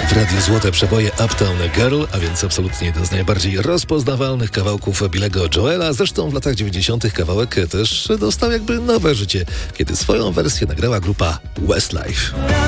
W Radiu Złote Przeboje Uptown Girl, a więc absolutnie jeden z najbardziej rozpoznawalnych kawałków Billego Joela. Zresztą w latach 90. kawałek też dostał jakby nowe życie, kiedy swoją wersję nagrała grupa Westlife.